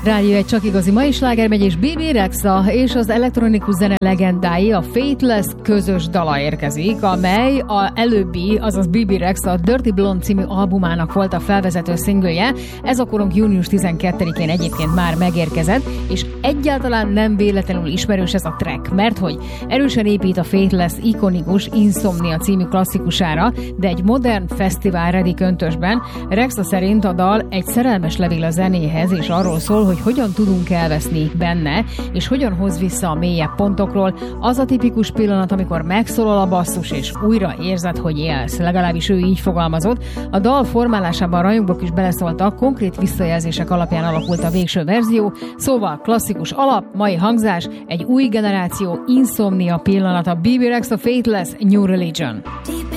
Rádió egy csak igazi mai slágermegy, és Bibi Rexha és az elektronikus zene legendái, a Faithless közös dala érkezik, amely a előbbi, azaz Bibi Rexha Dirty Blonde című albumának volt a felvezető szingője. Ez a korunk június 12-én egyébként már megérkezett, és egyáltalán nem véletlenül ismerős ez a track, mert hogy erősen épít a Faithless ikonikus Insomnia című klasszikusára, de egy modern fesztivál ready köntösben. Rexha szerint a dal egy szerelmes levél a zenéhez, és arról szól, hogy hogyan tudunk elveszni benne, és hogyan hoz vissza a mélyebb pontokról. Az a tipikus pillanat, amikor megszólal a basszus, és újra érzed, hogy élsz. Legalábbis ő így fogalmazott. A dal formálásában rajongók is beleszóltak, konkrét visszajelzések alapján alakult a végső verzió, szóval klasszikus alap, mai hangzás, egy új generáció Insomnia pillanata. Bibi Rexha, Faithless, New Religion.